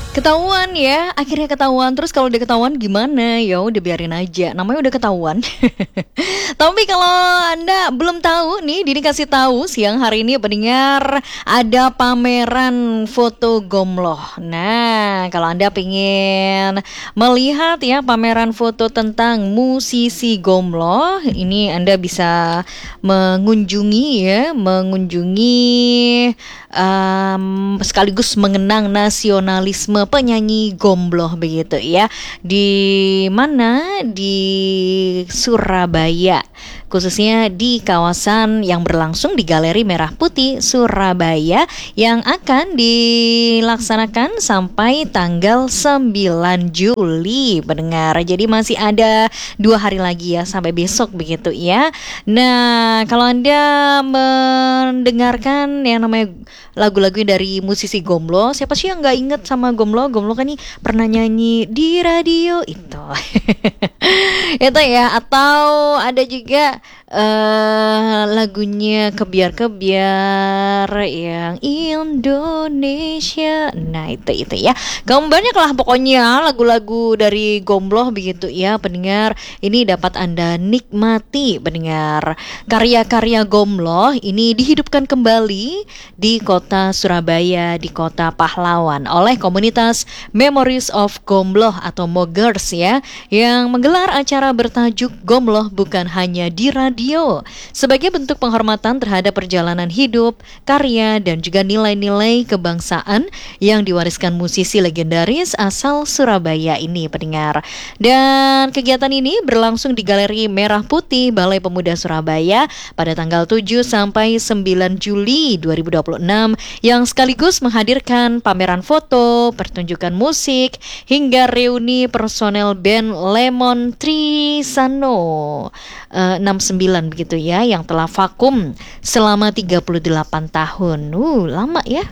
Ketahuan ya, akhirnya ketahuan. Terus kalau udah ketahuan gimana? Ya udah biarin aja, namanya udah ketahuan. Tapi kalau Anda belum tahu nih, Dini kasih tahu siang hari ini pendengar ada pameran foto Gomloh. Nah, kalau Anda pengen melihat ya pameran foto tentang musisi Gomloh, ini Anda bisa mengunjungi sekaligus mengenang nasionalisme penyanyi Gomloh begitu ya. Di mana? Di Surabaya. Khususnya di kawasan yang berlangsung di Galeri Merah Putih Surabaya yang akan dilaksanakan sampai tanggal 9 Juli pendengar. Jadi masih ada 2 hari lagi ya sampai besok begitu ya. Nah, kalau Anda mendengarkan yang namanya lagu-lagu dari musisi Gomloh, siapa sih yang nggak inget sama Gomloh? Gomloh kan nih pernah nyanyi di radio itu. Itu ya, atau ada juga lagunya Kebiar-Kebiar yang Indonesia. Nah itu ya, kamu banyak lah pokoknya lagu-lagu dari Gomloh begitu ya pendengar. Ini dapat Anda nikmati pendengar. Karya-karya Gomloh ini dihidupkan kembali di kota Surabaya, di kota pahlawan oleh komunitas Memories of Gomloh atau Moggers ya, yang menggelar acara bertajuk Gomloh Bukan Hanya di Radio sebagai bentuk penghormatan terhadap perjalanan hidup, karya, dan juga nilai-nilai kebangsaan yang diwariskan musisi legendaris asal Surabaya ini pendengar. Dan kegiatan ini berlangsung di Galeri Merah Putih Balai Pemuda Surabaya pada tanggal 7 sampai 9 Juli 2026 yang sekaligus menghadirkan pameran foto, pertunjukan musik, hingga reuni personel band Lemon Trisano 69 begitu ya, yang telah vakum selama 38 tahun. Lama ya.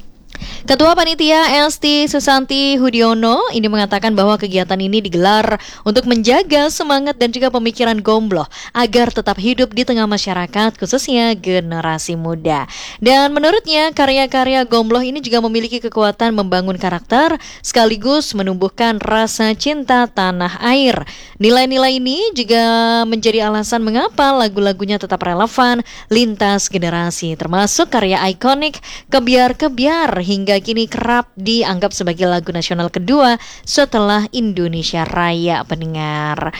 Ketua Panitia Esti Susanti Hudiono ini mengatakan bahwa kegiatan ini digelar untuk menjaga semangat dan juga pemikiran Gomloh agar tetap hidup di tengah masyarakat, khususnya generasi muda. Dan menurutnya karya-karya Gomloh ini juga memiliki kekuatan membangun karakter sekaligus menumbuhkan rasa cinta tanah air. Nilai-nilai ini juga menjadi alasan mengapa lagu-lagunya tetap relevan lintas generasi, termasuk karya ikonik Kebiar-Kebiar hingga kini kerap dianggap sebagai lagu nasional kedua setelah Indonesia Raya pendengar.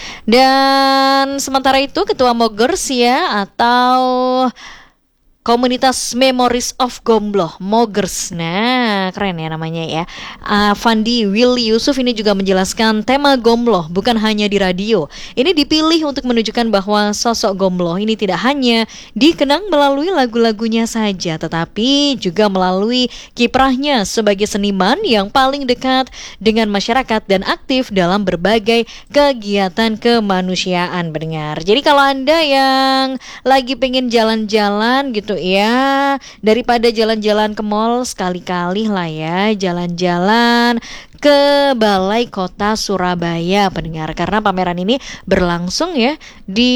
Dan sementara itu Ketua Moggers ya, atau Komunitas Memories of Gomloh, Moggers. Nah, keren ya namanya ya. Fandi Will Yusuf ini juga menjelaskan tema Gomloh bukan hanya di radio. Ini dipilih untuk menunjukkan bahwa sosok Gomloh ini tidak hanya dikenang melalui lagu-lagunya saja, tetapi juga melalui kiprahnya sebagai seniman yang paling dekat dengan masyarakat dan aktif dalam berbagai kegiatan kemanusiaan pendengar. Jadi kalau Anda yang lagi pengen jalan-jalan gitu ya, daripada jalan-jalan ke mall, sekali-kali lah ya jalan-jalan ke Balai Kota Surabaya pendengar, karena pameran ini berlangsung ya di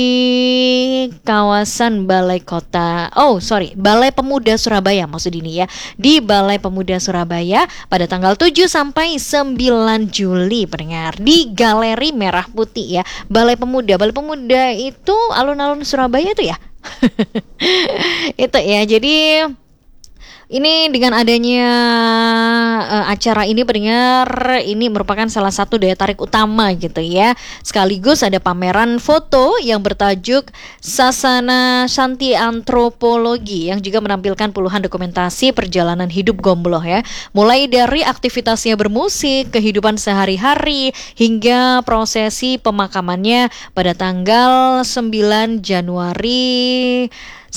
kawasan Balai Pemuda Surabaya maksud ini ya, di Balai Pemuda Surabaya pada tanggal 7 sampai 9 Juli pendengar, di Galeri Merah Putih ya. Balai Pemuda itu alun-alun Surabaya itu ya. Itu ya, jadi ini dengan adanya acara ini pendengar, ini merupakan salah satu daya tarik utama gitu ya. Sekaligus ada pameran foto yang bertajuk Sasana Shanti Antropologi yang juga menampilkan puluhan dokumentasi perjalanan hidup Gomloh ya. Mulai dari aktivitasnya bermusik, kehidupan sehari-hari, hingga prosesi pemakamannya pada tanggal 9 Januari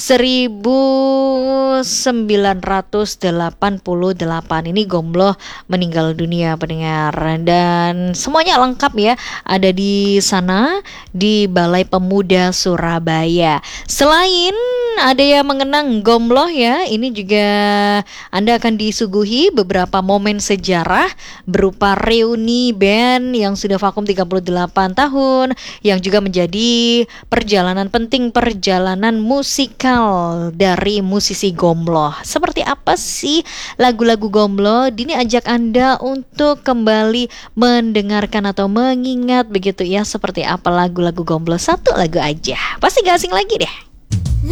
1988 ini Gomloh meninggal dunia pendengar, dan semuanya lengkap ya ada di sana di Balai Pemuda Surabaya. Selain ada yang mengenang Gombloh ya. Ini juga Anda akan disuguhi beberapa momen sejarah berupa reuni band yang sudah vakum 38 tahun, yang juga menjadi perjalanan penting, perjalanan musikal dari musisi Gombloh. Seperti apa sih lagu-lagu Gombloh? Dini ajak Anda untuk kembali mendengarkan atau mengingat begitu ya, seperti apa lagu-lagu Gombloh. Satu lagu aja, pasti gak asing lagi deh.